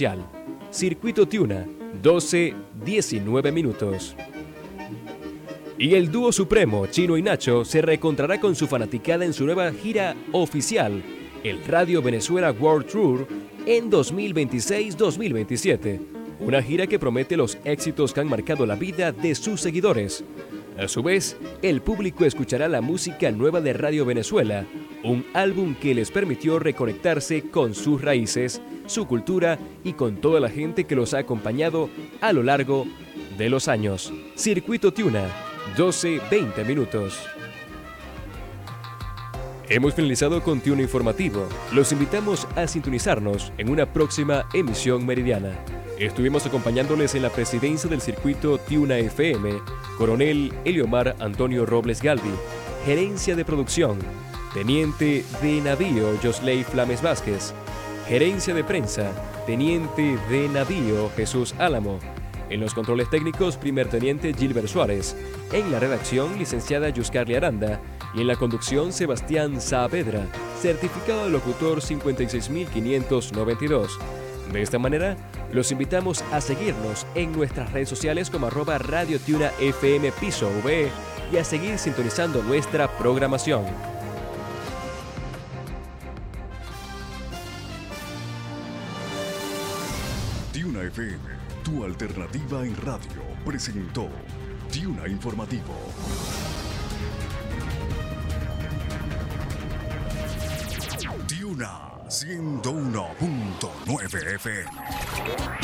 oficial. Circuito Tiuna, 12:19 minutos. Y el dúo supremo, Chino y Nacho, se reencontrará con su fanaticada en su nueva gira oficial, el Radio Venezuela World Tour, en 2026-2027. Una gira que promete los éxitos que han marcado la vida de sus seguidores. A su vez, el público escuchará la música nueva de Radio Venezuela, un álbum que les permitió reconectarse con sus raíces, su cultura y con toda la gente que los ha acompañado a lo largo de los años. Circuito Tiuna, 12:20 minutos. Hemos finalizado con Tiuna Informativo. Los invitamos a sintonizarnos en una próxima emisión meridiana. Estuvimos acompañándoles en la presidencia del circuito Tiuna FM, Coronel Eliomar Antonio Robles Galvi, Gerencia de Producción, Teniente de Navío Josley Flames Vázquez, Gerencia de Prensa, Teniente de Navío Jesús Álamo, en los controles técnicos Primer Teniente Gilbert Suárez, en la redacción Licenciada Yuscarly Aranda y en la conducción Sebastián Saavedra, certificado de locutor 56592. De esta manera, los invitamos a seguirnos en nuestras redes sociales como @Radio Tiuna FM Piso V y a seguir sintonizando nuestra programación. Tiuna FM, tu alternativa en radio, presentó Tiuna Informativo. Tiuna 101.9 FM.